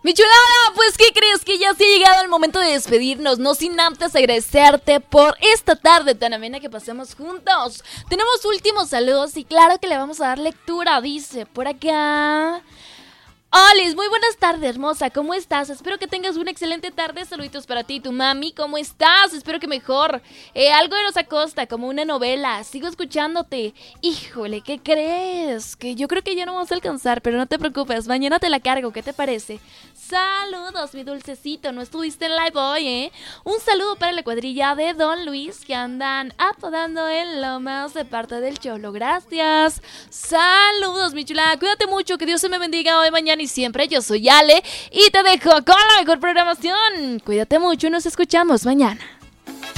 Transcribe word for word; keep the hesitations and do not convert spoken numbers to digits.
Mi chulada, pues ¿qué crees? Que ya se ha llegado el momento de despedirnos, no sin antes agradecerte por esta tarde tan amena que pasemos juntos. Tenemos últimos saludos y claro que le vamos a dar lectura, dice por acá. Olis, muy buenas tardes, hermosa, ¿cómo estás? Espero que tengas una excelente tarde, saluditos para ti y tu mami, ¿cómo estás? Espero que mejor. Eh, algo de los Acosta, como una novela, sigo escuchándote. Híjole, ¿qué crees? Que yo creo que ya no vamos a alcanzar, pero no te preocupes, mañana te la cargo, ¿qué te parece? Saludos, mi dulcecito, no estuviste en live hoy, ¿eh? Un saludo para la cuadrilla de Don Luis, que andan apodando en Lomas de parte del Cholo, gracias. Saludos, mi chula, cuídate mucho, que Dios se me bendiga hoy, mañana y siempre. Yo soy Ale y te dejo con la mejor programación. Cuídate mucho y nos escuchamos mañana.